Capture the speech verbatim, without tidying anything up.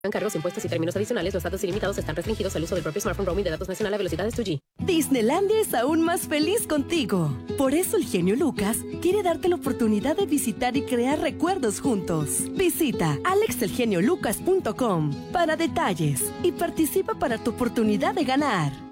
Cargos, impuestos y términos adicionales. Los datos ilimitados están restringidos al uso del propio smartphone roaming de datos nacional a velocidades dos G. Disneylandia es aún más feliz contigo. Por eso el genio Lucas quiere darte la oportunidad de visitar y crear recuerdos juntos. Visita alex el genio lucas punto com para detalles y participa para tu oportunidad de ganar.